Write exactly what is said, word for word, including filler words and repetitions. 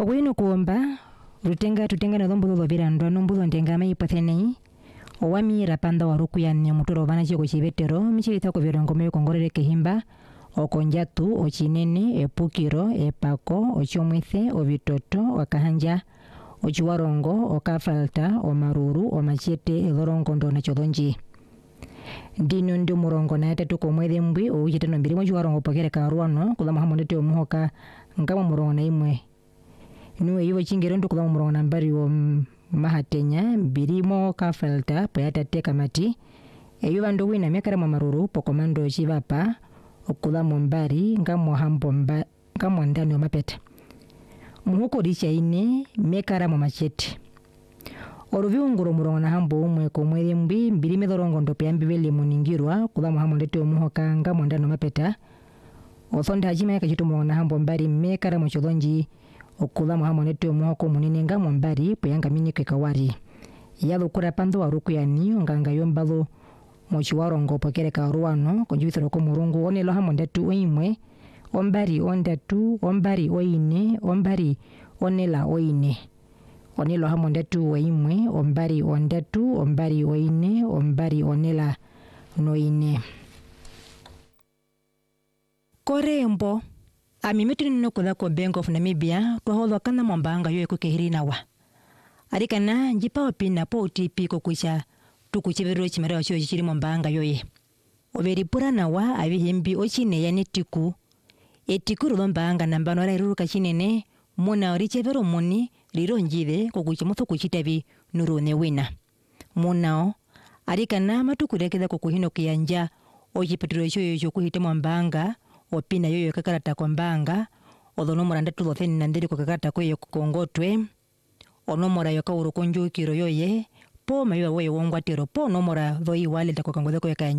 Okwino kuomba rutenga tutenga na dhombo dho birandwa nombuzo ndenga mai pathenei owami rapanda waruku ya ne mutoro bana chiko chibetero michita ko birongo meyo kongorere kehimba okonjatu ochinene epukiro epako ochomwithe obitoto wakahanja ochiwarongo okafalta omaruru omachete elorongo ndo na chodonji dino ndio murongo na tatu ko mwede mbwi ochitano mbiri mo chiwarongo pokere ka ruano kula mahamondete omuhoka ngamo murongo na imwe nuwe yiwo chingero ndo kula murongo nambari o mahatenya birimo kafalta payata teka mati eyo bando wina mekara mu maruru pokomando chivapa okula mombari ngamo hambo mba ngamo ndani o mapeta muhuko richa ine mekara mu machete oruviunguro murongo na hambo umwe ko mwere mbi mbiri medorongo ndo pembe bele muningirwa kula muhamo ndete omuhoka ngamo ndani o mapeta othonda hajima yakachito murongo na hambo mbari mekara mu chodonji okula muhamo ndete omuhoko munene ngamo mbari peyanga minike kawari yalo kura pando waruku ya niyo nganga yombalo mochiwarongo pokere ka ruano konjibithoro ko murungu onelo hamo ndatu oimwe ombari ondatu ombari oine ombari onela oine onelo hamo ndatu oimwe ombari ondatu ombari oine ombari onela noine korembo ami metri no kula ko Bank of Namibia to holo kana mombanga yo ekukehiri nawa arikana njipa opina po O T P ko kucha tukuchibero chimera cyo chiri mombanga yoye oberi pura nawa abihimbi ochine ya netiku etiku rombanga nambano ara iruka chinene mona orichevero moni lironjire ko kuchimotho kuchitabi nurune wina monao arikana matukurekeza ko kuhino kiyanja ochipetro cyo cyo kuhite mombanga opina yoyo kakarata kombanga odonomora ndatu lotheni nandiri ko kakarata ko yo kongotwe onomora yo kauro konjo kiro yoye po mayo we wongwatero po nomora doi wale ta ko kangodeko ya